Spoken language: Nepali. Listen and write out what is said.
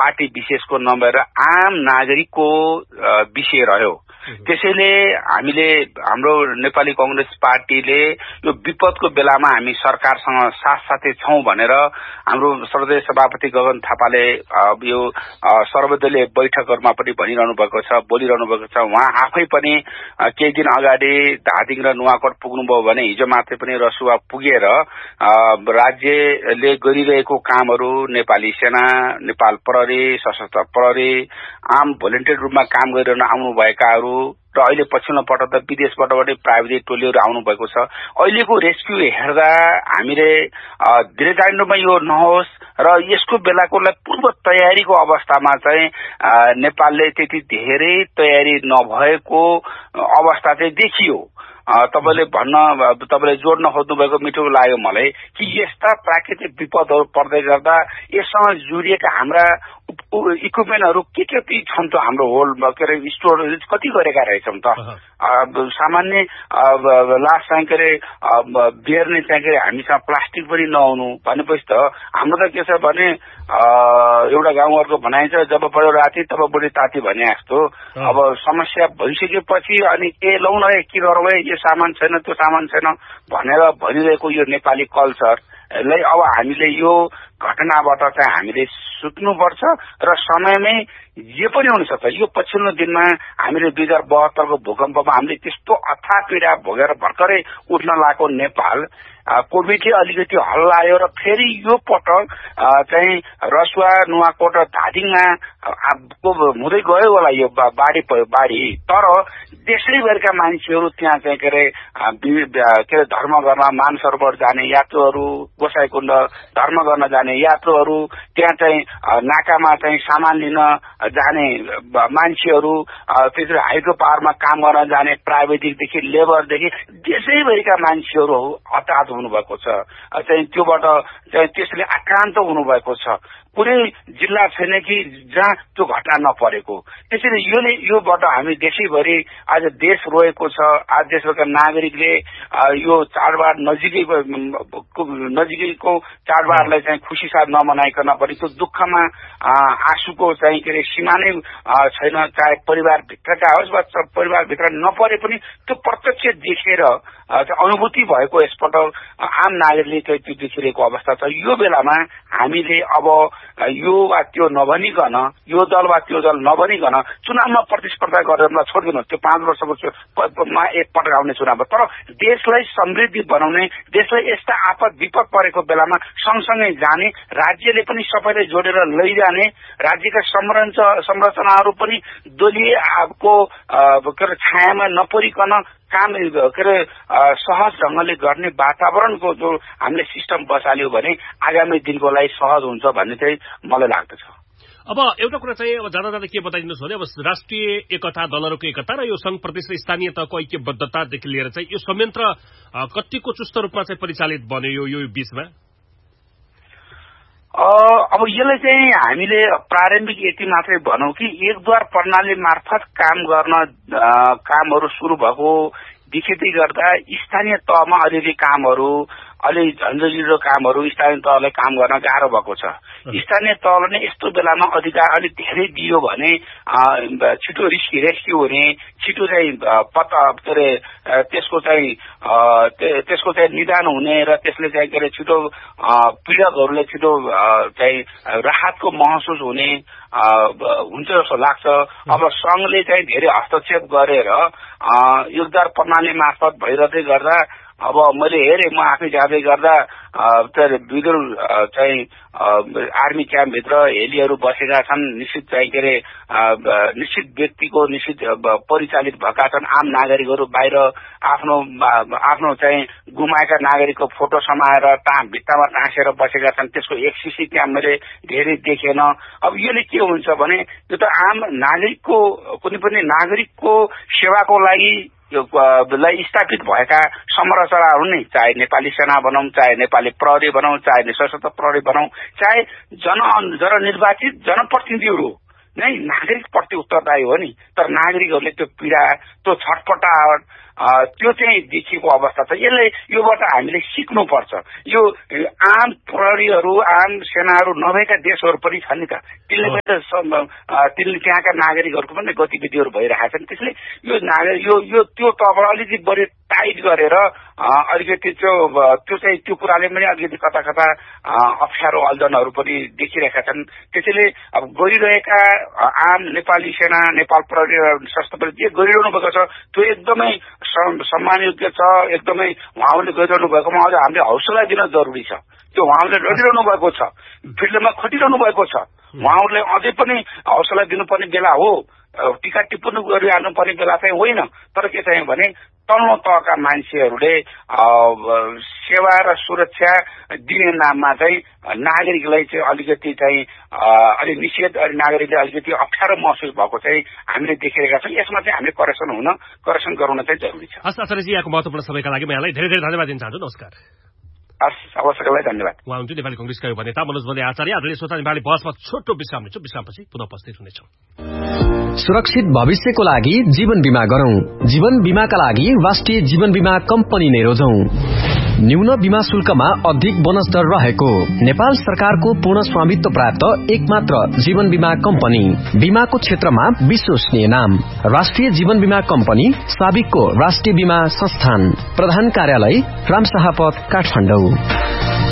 पार्टी विशेषको नभएर आम नागरिकको विषय रह्यो। त्यसैले हामीले हाम्रो नेपाली कांग्रेस पार्टीले यो विपदको बेलामा हामी सरकारसँग साथसाथै छौं भनेर हाम्रो सर्वोदय सभापति गगन थापाले यो सर्वदलीय बैठकहरुमा पनि भनिरहनु भएको छ, बोलिरहनु भएको छ। उहाँ आफै पनि केही दिन अगाडि धादिङ र नुवाकोट पुग्नुभयो भने हिजो मात्रै पनि रसुवा पुगेर राज्यले गरिरहेको कामहरु नेपाली सेना, नेपाल प्रहरी, सशस्त्र प्रहरी, आम भोलिन्टियर रूपमा काम गरिरहन आउनु भएकाहरु र अहिले पछिल्लो पटक त विदेशबाट पनि प्राविधिक टोलीहरु आउनु भएको छ। अहिलेको रेस्क्यु हेर्दा हामीले धेरै चाँडोमा यो नहोस् र यसको बेलाको पूर्व तयारीको अवस्थामा चाहिँ नेपालले त्यति धेरै तयारी नभएको अवस्था चाहिँ देखियो। तपाईले जोड्न खोज्नु भएको मिठो लाग्यो मलाई कि यस्ता प्राकृतिक विपदहरु पर्दै गर्दा यससँग जोडिएका हाम्रा इक्विपमेन्टहरु के छन् त हाम्रो होल्डमा स्टोरेज कति गरेका रहेछौं त। सामान्य लास्ट चाहिँ बेर्ने चाहिँ हामीसँग प्लास्टिक पनि नहुनु भनेपछि त हाम्रो त के छ भने एउटा गाउँहरुको भनाइ छ जब पढ्यो राति तब बुढी ताती भने जस्तो। अब समस्या भइसकेपछि अनि के लौ न के गरौँ यो सामान छैन त्यो सामान छैन भनेर भनिरहेको यो नेपाली कल्चरलाई अब हामीले यो घटनाबाट चाहिँ हामीले सुत्नुपर्छ र समयमै जे पनि हुन सक्छ। यो पछिल्लो दिनमा हामीले 2072 को भूकम्पमा हामीले त्यस्तो अथाह पीडा भोगेर भर्खरै उठ्न लागेको नेपाल कोभिडले अलिकति हल्लायो र फेरि यो पटक चाहिँ रसुवा, नुवाकोट र धादिङमा हुँदै गयो होला यो बाढी। तर देशैभरिका मान्छेहरू त्यहाँ चाहिँ के धर्म गर्न मानसरोवर जाने यात्रुहरू, गोसाईकुण्ड धर्म गर्न जाने यात्रुहरू, त्यहाँ चाहिँ नाकामा चाहिँ सामान लिन जाने मान्छेहरू, त्यसरी हाइड्रो पावरमा काम गर्न जाने प्राविधिकदेखि लेबरदेखि देशैभरिका मान्छेहरू हताहत हुनुभएको छ। चाहिँ त्योबाट चाहिँ त्यसले आक्रान्त हुनुभएको छ। कुनै जिल्ला छैन कि जहाँ त्यो घटना नपरेको। त्यसैले योबाट हामी देशैभरि आज देश रोएको छ। आज देशका नागरिकले यो चाडबाड नजिकैको चाडबाडलाई चाहिँ खुशी साथ नमनाइकन पनि त्यो दुःखमा आँसुको चाहिँ सीमा नै छैन। चाहे परिवारभित्रका होस् वा परिवारभित्र नपरे पनि त्यो प्रत्यक्ष देखेर अनुभूति भएको यसपल्ट आम नागरिकले त्यो देखिरहेको अवस्था छ। यो बेलामा हामीले अब यो वा त्यो नभनिकन, यो दल वा त्यो दल नभनिकन चुनावमा प्रतिस्पर्धा गरेर छोड्दिनु। त्यो 5 वर्षको एक पटक आउने चुनाव, तर देशलाई समृद्धि बनाउने, देशलाई यस्ता आपद विपद परेको बेलामा सँगसँगै जाने, राज्यले पनि सबैलाई जोडेर लैजाने, राज्यका संरचनाहरू पनि दलीयको छायामा नपरिकन काम सहज ढंगले गर्ने वातावरणको जो हामीले सिस्टम बसाल्यो भने आगामी दिनको लागि सहज हुन्छ भन्ने चाहिँ मलाई लाग्दछ। अब एउटा कुरा चाहिँ अब जाँदा के बताइदिनुहोस् भने अब राष्ट्रिय एकता, दलहरूको एकता र यो संघ प्रदेश र स्थानीय तहको ऐक्यबद्धतादेखि लिएर चाहिँ यो संयन्त्र कतिको चुस्त रूपमा चाहिँ परिचालित बन्यो यो बीचमा? अब यसलाई चाहिँ हामीले प्रारम्भिक यति मात्रै भनौं कि एकद्वार प्रणाली मार्फत कामहरु सुरु भएको देखिँदै गर्दा स्थानीय तहमा अलिअलि कामहरु, अलि झन्झटिलो कामहरु स्थानीय तहलाई काम गर्न गाह्रो भएको छ। स्थानीय तहले नै यस्तो बेलामा अधिकार अलि धेरै दियो भने छिटो रेस्क्यु हुने, छिटो चाहिँ त्यसको चाहिँ निदान हुने र त्यसले चाहिँ छिटो पीडकहरूले छिटो चाहिँ राहतको महसुस हुने हुन्छ जस्तो लाग्छ। अब संघले चाहिँ धेरै हस्तक्षेप गरेर योगदान प्रणाली मार्फत भइरहँदै गर्दा अब मैले हेरेँ, म आफै जाँदै गर्दा विदुर चाहिँ आर्मी क्याम्प भित्र हेलीहरू बसेका छन्। निश्चित चाहिँ निश्चित व्यक्तिको निश्चित परिचालित भएका छन्। आम नागरिकहरू बाहिर आफ्नो चाहिँ गुमाएका नागरिकको फोटो समाएर भित्तामा टाँसेर बसेका छन्। त्यसको एक सीसी क्याम्प मैले धेरै देखेन। अब यसले के हुन्छ भने यो त आम नागरिकको कुनै पनि नागरिकको सेवाको लागि स्थापित भएका संरचनाहरू नै, चाहे नेपाली सेना भनौं, चाहे नेपाली प्रहरी भनौं, चाहे सशस्त्र प्रहरी भनौं, चाहे जननिर्वाचित जनप्रतिनिधिहरू नै नागरिक प्रति उत्तरदायी हो नि। तर नागरिकहरूले त्यो पीडा, त्यो छटपटाहट त्यो चाहिँ देखिएको अवस्था छ। यसले योबाट हामीले सिक्नुपर्छ। यो आम प्रहरीहरू आम सेनाहरू नभएका देशहरू पनि छन् नि त, तिनले त्यहाँका नागरिकहरूको पनि गतिविधिहरू भइरहेका छन्। त्यसले यो त्यो तब अलिकति बढी टाइट गरेर अलिकति त्यो कुराले पनि अलिकति कता कता अप्ठ्यारो अल्झनहरू पनि देखिरहेका छन्। त्यसैले अब गइरहेका आम नेपाली सेना नेपाल प्रहरी सशस्त्र बल जे गरिरहनु भएको छ त्यो एकदमै सम्मानयोग्य छ। एकदमै उहाँहरूले गरिरहनु भएकोमा अझ हामीले हौसला दिन जरुरी छ। त्यो उहाँहरूले लडिरहनु भएको छ, फिल्डमा खटिरहनु भएको छ। उहाँहरूले अझै पनि हौसला दिनुपर्ने बेला हो, टीका टिप्पणी गरिहाल्नु पर्ने बेला चाहिँ होइन। तर के चाहिँ भने तल्लो तहका मान्छेहरूले सेवा र सुरक्षा दिने नाममा चाहिँ नागरिकलाई चाहिँ अलिकति चाहिँ अलि निषेध नागरिकले अलिकति अप्ठ्यारो महसुस भएको चाहिँ हामीले देखिरहेका छौँ। यसमा चाहिँ हामीले करेक्सन गराउन चाहिँ जरुरी छ। हस् आचार्यजी, यहाँको महत्त्वपूर्ण समयका लागि म यहाँलाई धेरै धेरै धन्यवाद दिन चाहन्छु। नमस्कार। अवश्यलाई धन्यवाद। उहाँ हुन्थ्यो नेपाली कांग्रेसका युवा नेता मनोज बन्दे आचार्य। आदरणीय श्रोता, नेपाली बहसमा छोटो विश्राम लिन्छौँ। विश्रामपछि पुनः उपस्थित हुनेछौँ। सुरक्षित भविष्यको लागि जीवन बीमा गरौं। जीवन बीमाका लागि राष्ट्रिय जीवन बीमा कम्पनी नै रोजौं। न्यून बीमा शुल्कमा अधिक बोनस दर रहेको नेपाल सरकारको पूर्ण स्वामित्व प्राप्त एकमात्र जीवन बीमा कम्पनी, बीमाको क्षेत्रमा विश्वसनीय नाम राष्ट्रिय जीवन बीमा कम्पनी, साबिकको राष्ट्रिय बीमा संस्थान, प्रधान कार्यालय रामशाहपथ, काठमाडौँ।